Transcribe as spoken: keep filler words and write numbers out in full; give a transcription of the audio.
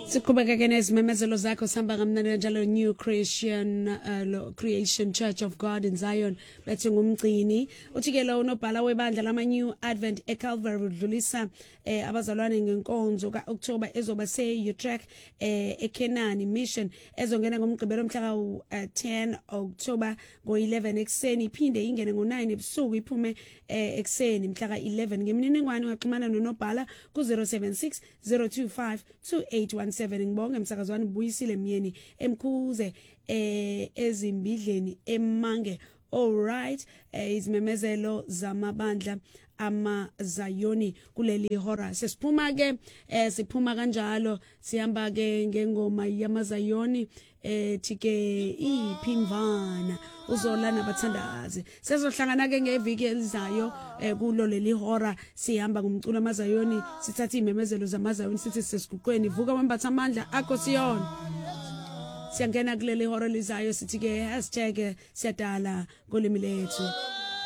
Siqhubeka ke nezimemezelo zakho sihamba kamnandi njalo New Creation uh, lo, Creation Church of God in Zion bethi ngumgcini uthi ke lo unobhala webandla lama New Advent eCalvary udlulisa eh, abazalwane ngenkonzo kaOctober ezoba se Utrecht eh, eKenani Mission ezongena ngomgqibelo mhla ka ten October ngo eleven ekseni iphinde ingene ngo nine ebusuku iphume eh, ekseni mhla ka eleven ngemininingwane ungaxhumana nonobhala ku zero seven six zero two five two eight one seven ngibonge msakazwani Buyisile Myeni emkhuze eh ezimbidleni emange. All right, eh, izimemezelo zamabandla ama Zayoni kuleli hora sesiphuma ke eh siphuma kanjalo sihamba ke ngengoma yamazayoni eh thike iphimvana uzola nabathandazi sezohlangana ke ngeviki elizayo eh kulo leli hora sihamba ngumculo amazayoni sithatha imemezelo zamazayoni sithi sesiguqweni vuka wembatha amandla akho siyona siyangena kuleli hora lizayo sithi ke hashtag siyadala ngolimi lethu.